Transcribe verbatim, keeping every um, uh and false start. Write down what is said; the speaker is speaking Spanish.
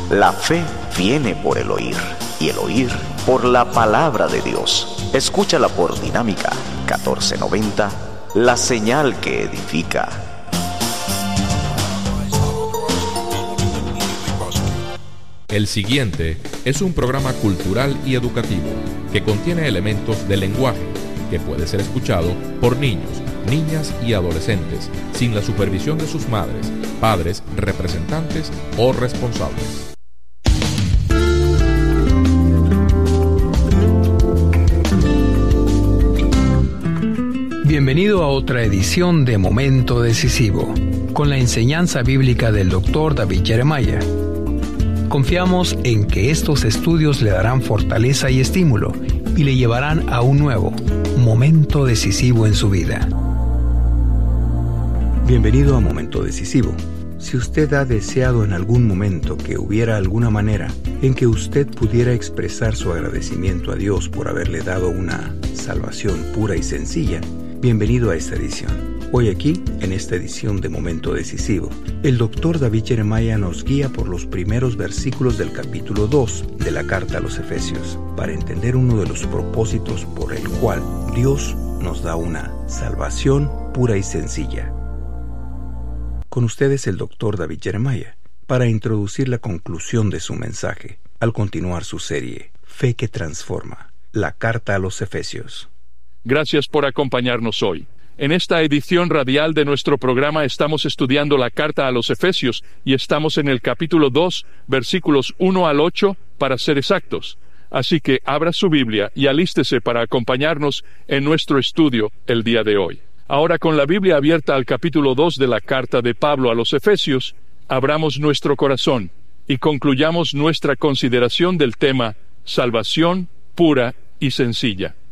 La fe viene por el oír, y el oír por la palabra de Dios. Escúchala por Dinámica catorce noventa, la señal que edifica. El siguiente es un programa cultural y educativo que contiene elementos de lenguaje que puede ser escuchado por niños, niñas y adolescentes sin la supervisión de sus madres, padres, representantes o responsables. Bienvenido a otra edición de Momento Decisivo, con la enseñanza bíblica del doctor David Jeremiah. Confiamos en que estos estudios le darán fortaleza y estímulo y le llevarán a un nuevo momento decisivo en su vida. Bienvenido a Momento Decisivo. Si usted ha deseado en algún momento que hubiera alguna manera en que usted pudiera expresar su agradecimiento a Dios por haberle dado una salvación pura y sencilla, bienvenido a esta edición. Hoy aquí, en esta edición de Momento Decisivo, el doctor David Jeremiah nos guía por los primeros versículos del capítulo dos de la carta a los Efesios, para entender uno de los propósitos por el cual Dios nos da una salvación pura y sencilla. Con ustedes el doctor David Jeremiah, para introducir la conclusión de su mensaje, al continuar su serie, Fe que Transforma, la carta a los Efesios. Gracias por acompañarnos hoy. En esta edición radial de nuestro programa estamos estudiando la carta a los Efesios y estamos en el capítulo dos, versículos uno al ocho, para ser exactos. Así que abra su Biblia y alístese para acompañarnos en nuestro estudio el día de hoy. Ahora, con la Biblia abierta al capítulo dos de la carta de Pablo a los Efesios, abramos nuestro corazón y concluyamos nuestra consideración del tema Salvación pura y sencilla.